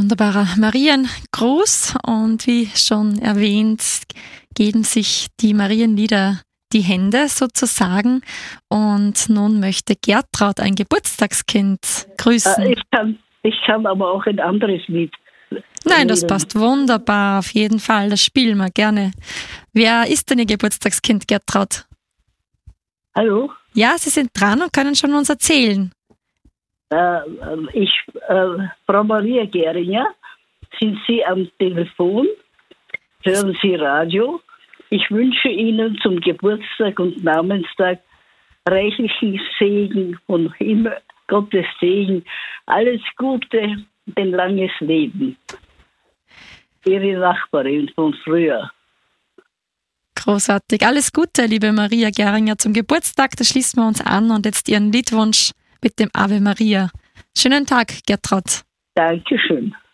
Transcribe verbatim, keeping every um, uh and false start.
wunderbarer Mariengruß und wie schon erwähnt, geben sich die Marienlieder die Hände sozusagen und nun möchte Gertraud ein Geburtstagskind grüßen. Ich kann, ich kann aber auch ein anderes Lied. Nein, das passt wunderbar, auf jeden Fall, das spielen wir gerne. Wer ist denn Ihr Geburtstagskind, Gertraud? Hallo? Ja, Sie sind dran und können schon uns erzählen. Äh, ich, äh, Frau Maria Geringer, sind Sie am Telefon? Hören Sie Radio? Ich wünsche Ihnen zum Geburtstag und Namenstag reichlichen Segen von Himmel, Gottes Segen, alles Gute und ein langes Leben. Ihre Nachbarin von früher. Großartig. Alles Gute, liebe Maria Geringer, zum Geburtstag. Da schließen wir uns an und jetzt Ihren Liedwunsch mit dem Ave Maria. Schönen Tag, Gertraud. Dankeschön.